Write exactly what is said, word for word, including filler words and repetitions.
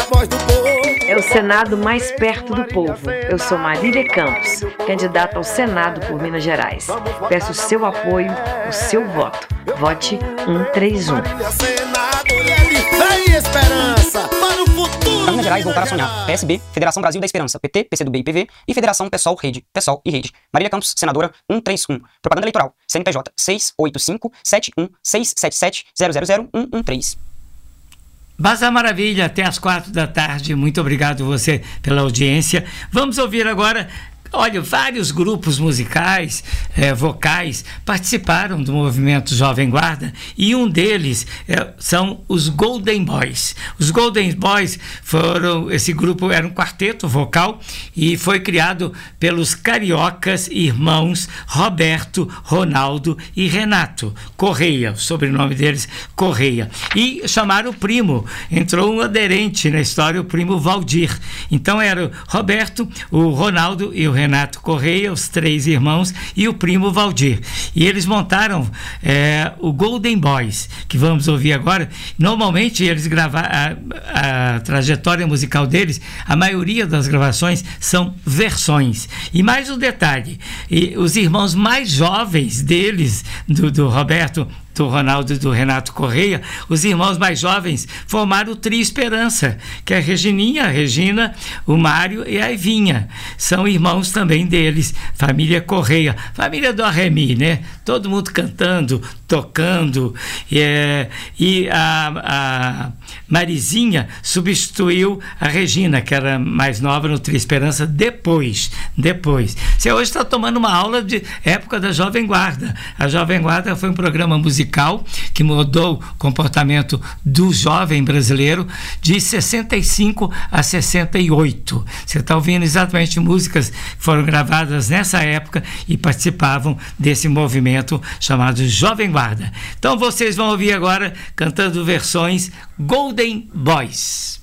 a voz do povo. É o Senado mais perto do povo. Eu sou Marília Campos, candidata ao Senado por Minas Gerais. Peço o seu apoio, o seu voto. Vote cento e trinta e um. Para Minas Gerais, voltar a sonhar. P S B, Federação Brasil da Esperança, P T, P C do B e P V e Federação PSOL, Rede, PSOL e Rede. Marília Campos, senadora cento e trinta e um. Propaganda eleitoral, C N P J seis oito cinco sete um seis sete sete zero zero zero um um três. Bazar Maravilha, até às quatro da tarde. Muito obrigado você pela audiência. Vamos ouvir agora. Olha, vários grupos musicais, eh, vocais, participaram do movimento Jovem Guarda e um deles eh, são os Golden Boys. Os Golden Boys foram, esse grupo era um quarteto vocal e foi criado pelos cariocas irmãos Roberto, Ronaldo e Renato Correia, o sobrenome deles Correia. E chamaram o primo, entrou um aderente na história, o primo Valdir. Então era o Roberto, o Ronaldo e o Renato Renato Correia, os três irmãos e o primo Valdir. E eles montaram é, o Golden Boys, que vamos ouvir agora. Normalmente eles gravaram a, a trajetória musical deles, a maioria das gravações são versões. E mais um detalhe, e os irmãos mais jovens deles, do, do Roberto, do Ronaldo e do Renato Correia, os irmãos mais jovens formaram o Trio Esperança, que é a Regininha, a Regina, o Mário e a Ivinha. São irmãos também deles, família Correia, família do Arremi, né? Todo mundo cantando, tocando, é, e a, a Marizinha substituiu a Regina, que era mais nova no Trio Esperança, depois, depois. Você hoje está tomando uma aula de época da Jovem Guarda. A Jovem Guarda foi um programa musical que mudou o comportamento do jovem brasileiro de sessenta e cinco a sessenta e oito. Você está ouvindo exatamente músicas que foram gravadas nessa época e participavam desse movimento chamado Jovem Guarda. Então vocês vão ouvir agora cantando versões Golden Boys.